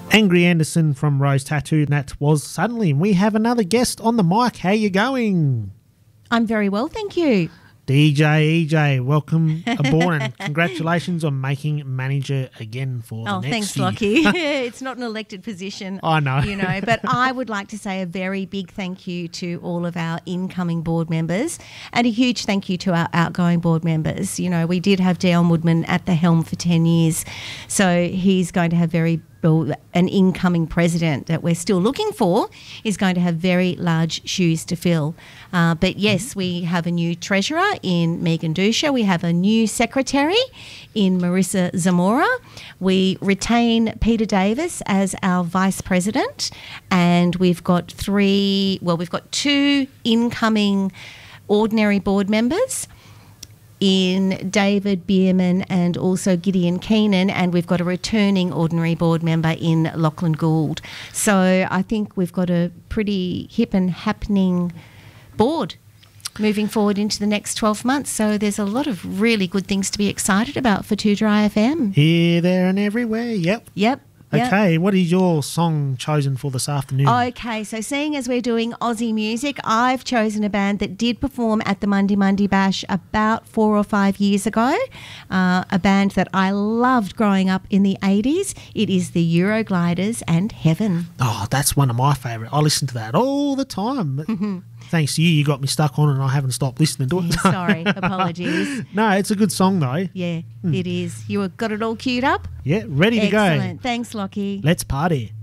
Angry Anderson from Rose Tattoo, and that was Suddenly. And we have another guest on the mic. How you going? I'm very well, thank you. DJ EJ, welcome aboard and congratulations on making manager again for the next thanks, year. Lockie. It's not an elected position. I know. You know, but I would like to say a very big thank you to all of our incoming board members and a huge thank you to our outgoing board members. You know, we did have Dale Woodman at the helm for 10 years, so he's going to have an incoming president that we're still looking for is going to have very large shoes to fill. But yes, we have a new treasurer in Megan Dusha. We have a new secretary in Marissa Zamora. We retain Peter Davis as our vice president, and we've got two incoming ordinary board members in David Bierman and also Gideon Keenan, and we've got a returning ordinary board member in Lachlan Gould. So I think we've got a pretty hip and happening board moving forward into the next 12 months. So there's a lot of really good things to be excited about for 2 Dry FM. Here, there and everywhere, yep. Okay, what is your song chosen for this afternoon? Okay, so seeing as we're doing Aussie music, I've chosen a band that did perform at the Monday Bash about 4 or 5 years ago, a band that I loved growing up in the 80s. It is the Eurogliders and Heaven. Oh, that's one of my favourite. I listen to that all the time. Mm-hmm. Thanks to you got me stuck on it and I haven't stopped listening to it. Sorry, apologies. No, it's a good song though. Yeah, it is. You got it all queued up? Yeah, ready to go. Excellent. Thanks, Lockie. Let's party.